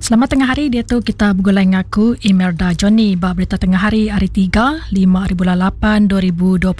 Selamat tengah hari, dia tu kita bergulai ngaku Imelda Johnny bab berita tengah hari 3, 5 bulan 8 2026.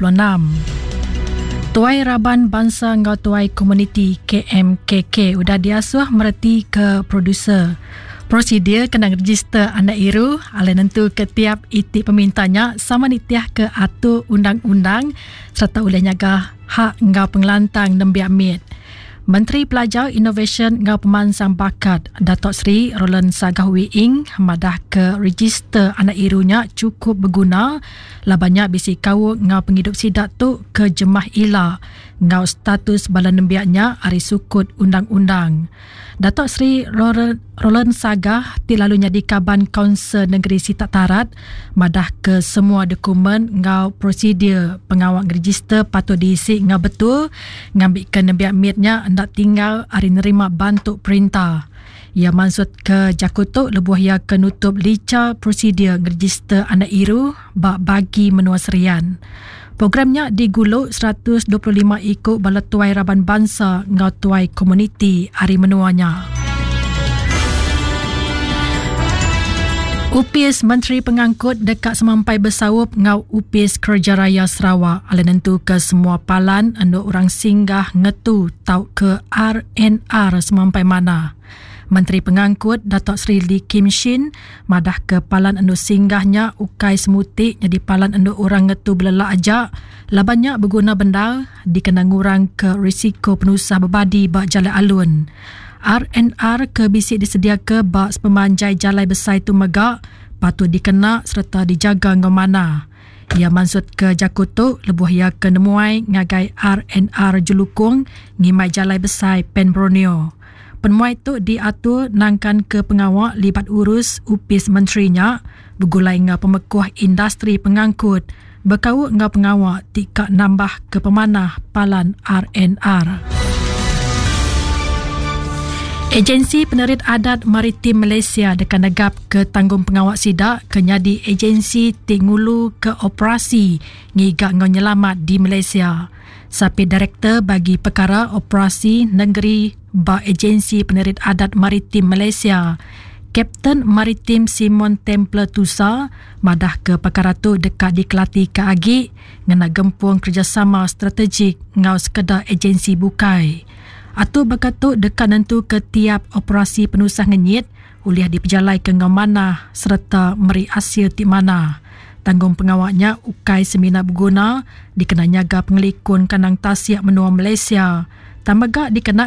Tuai Raban Bangsa Ngau Tuai Komuniti KMKK udah diasuh mereti ke produser. Prosedur kena register anak iru ala nentu ketiap itik pemintanya sama nitiah ke atur undang-undang serta oleh nyaga hak ngau pengelantang nembiak mit. Menteri Pelajar Innovation Ngau Pemansang Bakat Datuk Seri Roland Sagah Wiing madah ke register anak irunya cukup berguna lah banyak bisi kau ngau penghidup sidak tu ke jemah ila ngau status bala nembiaknya hari sukut undang-undang. Datuk Seri Roland Sagah tilalunya di Kaban Kaunsil Negeri Sitak Tarat madah ke semua dokumen ngau prosedur pengawal register patut diisi ngau betul ngambilkan nembiak mitnya hendak tinggal hari nerima bantuk perintah. Ia maksud ke Jakutuk lebuh ia kenutup lica prosedur register anak iru bagi menua serian. Programnya diguluk 125 ikut bala tuai Raban Bangsa ngau tuai komuniti hari menuanya. UPIS Menteri Pengangkut dekat semampai bersawup ngau UPIS Kerja Raya Sarawak ala nentu ke semua palan anda orang singgah ngetu tau ke RNR semampai mana. Menteri Pengangkut Datuk Seri Lee Kim Shin madah ke palan anda singgahnya ukai semutik jadi palan anda orang ngetu belala ajak lah banyak berguna benda dikenang orang ke risiko penusah berbadi bak jalan alun. RNR ke bisik disedia ke bak pemanjai jalai besar itu megak patut dikena serta dijaga ngau mana. Ia maksud ke Jakutuk lebuh ia ke nemuai ngagai RNR Julukung ngimai jalai besar Pen Borneo. Penemuai itu diatur nangkan ke pengawal libat urus UPIS menterinya bergulai ngau pemekuh industri pengangkut berkawut ngau pengawal tika nambah ke pemanah palan RNR. Agensi Penerit Adat Maritim Malaysia dekat negap ke tanggung pengawal sidak kenyadi agensi tingulu ke operasi ngigak ngau nyelamat di Malaysia. Sapi Direktur bagi Perkara Operasi Negeri Bak Agensi Penerit Adat Maritim Malaysia, Kapten Maritim Simon Templer Tusa madah ke perkara tu dekat di Kelati ke Agik ngena gempung kerjasama strategik ngau sekedar agensi bukai. Atau berkatuk dekat nentu ke tiap operasi penusah ngenyit uliah diperjalai ke ngau mana serta meri hasil ti mana. Tanggung pengawalnya ukai semina berguna dikena nyaga pengelikun kanang tasiak menua Malaysia. Tambagak dikena